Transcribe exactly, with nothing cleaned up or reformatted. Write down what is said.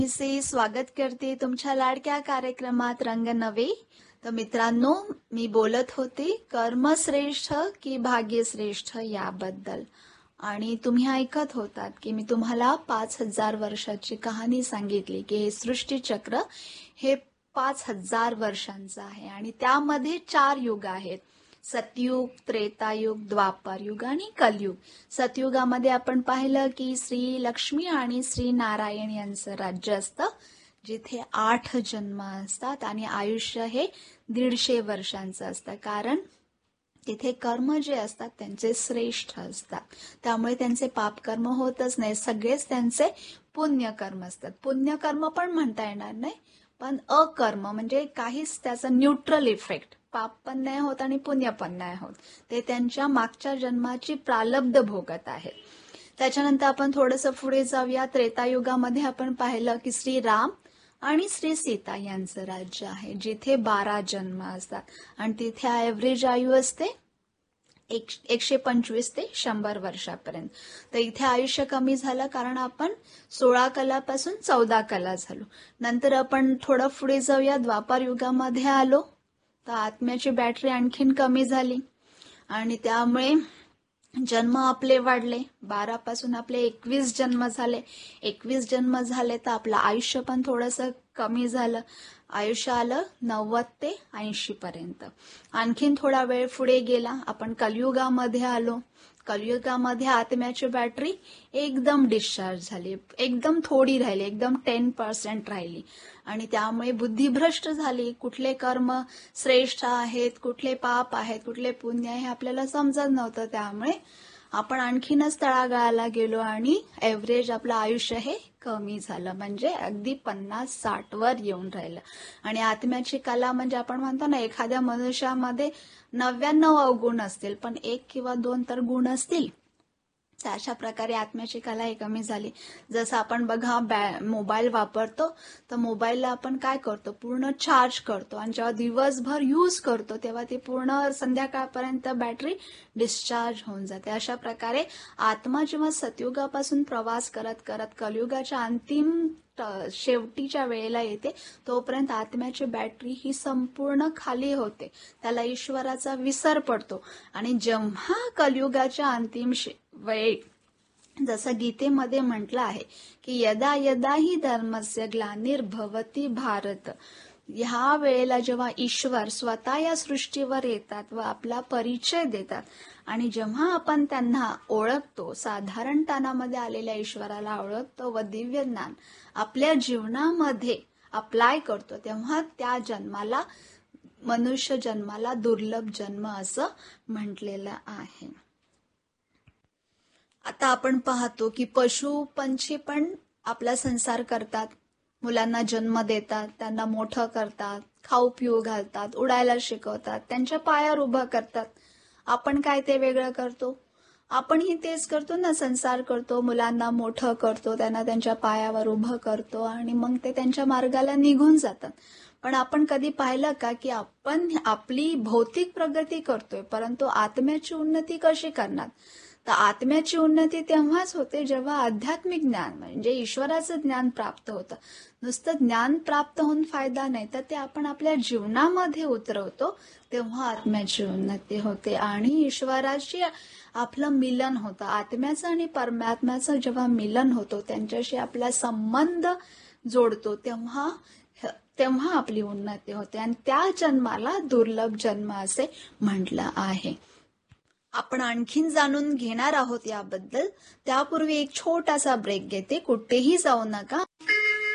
से स्वागत करते तुमच्या लाडक्या कार्यक्रमात रंग नवे. तर मित्रांनो, मी बोलत होते कर्मश्रेष्ठ की भाग्यश्रेष्ठ याबद्दल, आणि तुम्ही ऐकत होतात की मी तुम्हाला पाच हजार वर्षाची कहाणी सांगितली की हे सृष्टीचक्र हे पाच हजार वर्षांचं आहे आणि त्यामध्ये चार युग आहेत: सतयुग, त्रेतायुग, द्वापर युग आणि कलयुग. सतयुगामध्ये आपण पाहिलं की श्री लक्ष्मी आणि श्री नारायण यांचं राज्य असतं, जिथे आठ जन्म असतात आणि आयुष्य हे दीडशे वर्षांचं असतं, कारण तिथे कर्म जे असतात त्यांचे श्रेष्ठ असतात, त्यामुळे त्यांचे पापकर्म होतच नाही, सगळेच त्यांचे पुण्यकर्म असतात. पुण्यकर्म पण म्हणता येणार नाही, पण अकर्म म्हणजे काहीच त्याचा न्यूट्रल इफेक्ट, पाप पण नाही होत आणि पुण्य पण नाही होत, ते त्यांच्या मागच्या जन्माची प्रालब्ध भोगत आहेत. त्याच्यानंतर आपण थोडंसं पुढे जाऊया. त्रेतायुगामध्ये आपण पाहिलं की श्री राम आणि श्री सीता यांचं राज्य आहे, जिथे बारा जन्म असतात आणि तिथे ऍव्हरेज आयु असते एक एकशे पंचवीस ते शंभर वर्षापर्यंत. तर इथे आयुष्य कमी झालं कारण आपण सोळा कलापासून चौदा कला झालो. नंतर आपण थोडं पुढे जाऊया, द्वापार युगामध्ये आलो तर आत्म्याची बॅटरी आणखीन कमी झाली आणि त्यामुळे जन्म आपले वाढले. बारा पासून आपले एकवीस जन्म झाले. एकवीस जन्म झाले तर आपलं आयुष्य पण थोडंसं कमी झालं. आयुष्य आलं नव्वद ते ऐंशी पर्यंत. आणखीन थोडा वेळ पुढे गेला, आपण कलियुगामध्ये आलो. कलियुगामध्ये आत्म्याची बॅटरी एकदम डिस्चार्ज झाली, एकदम थोडी राहिली, एकदम टेन पर्सेंट राहिली आणि त्यामुळे बुद्धिभ्रष्ट झाली. कुठले कर्म श्रेष्ठ आहेत, कुठले पाप आहेत, कुठले पुण्य आहे हे आपल्याला समजत नव्हतं. त्यामुळे आपण आणखीनच तळागाळाला गेलो आणि ऍव्हरेज आपलं आयुष्य हे कमी झालं, म्हणजे अगदी पन्नास साठ वर येऊन राहिलं. आणि आत्म्याची कला म्हणजे आपण म्हणतो ना, एखाद्या मनुष्यामध्ये नव्याण्णव अवगुण असतील पण एक किंवा दोन तर गुण असतील, तर अशा प्रकारे आत्म्याची कला ही कमी झाली. जसं आपण बघा मोबाईल वापरतो तर मोबाईलला आपण काय करतो, पूर्ण चार्ज करतो आणि जेव्हा दिवसभर यूज करतो तेव्हा ती पूर्ण संध्याकाळपर्यंत बॅटरी डिस्चार्ज होऊन जाते. अशा प्रकारे आत्मा जेव्हा सतयुगापासून प्रवास करत करत कलियुगाच्या अंतिम शेवटीच्या वेळेला येते, तोपर्यंत आत्म्याची बॅटरी ही संपूर्ण खाली होते, त्याला ईश्वराचा विसर पडतो. आणि जेव्हा कलियुगाच्या अंतिम वेळी, जसं गीतेमध्ये म्हटलं आहे की यदा यदा ही धर्मस्य ग्लानिर्भवती भारत, ह्या वेळेला जेव्हा ईश्वर स्वतः या सृष्टीवर येतात व आपला परिचय देतात आणि जेव्हा आपण त्यांना ओळखतो, साधारण तानामध्ये आलेल्या ईश्वराला ओळखतो व दिव्य ज्ञान आपल्या जीवनामध्ये अप्लाय करतो, तेव्हा त्या जन्माला, मनुष्य जन्माला दुर्लभ जन्म असं म्हटलेलं आहे. आता आपण पाहतो की पशु पंछी पण आपला संसार करतात, मुलांना जन्म देतात, त्यांना मोठं करतात, खाऊ पिऊ घालतात, उडायला शिकवतात, त्यांच्या पायावर उभं करतात. आपण काय ते वेगळं करतो? आपणही तेच करतो ना, संसार करतो, मुलांना मोठं करतो, त्यांना त्यांच्या पायावर उभं करतो आणि मग ते त्यांच्या मार्गाला निघून जातात. पण आपण कधी पाहिलं का की आपण आपली भौतिक प्रगती करतोय परंतु आत्म्याची उन्नती कशी करणार? तर आत्म्याची उन्नती तेव्हाच होते जेव्हा आध्यात्मिक ज्ञान म्हणजे ईश्वराचं ज्ञान प्राप्त होतं. नुसतं ज्ञान प्राप्त होऊन फायदा नाही, तर ते आपण आपल्या जीवनामध्ये उतरवतो, तेव्हा आत्म्याची उन्नती होते आणि ईश्वराशी आपलं मिलन होतं. आत्म्याचं आणि परमात्म्याचं जेव्हा मिलन होतो, त्यांच्याशी आपला संबंध जोडतो, तेव्हा तेव्हा आपली उन्नती होते आणि त्या जन्माला दुर्लभ जन्म असे म्हटलं आहे. आपण आणखीन जाणून घेणार आहोत याबद्दल. त्यापूर्वी एक छोटासा ब्रेक घेते, कुठेही जाऊ नका.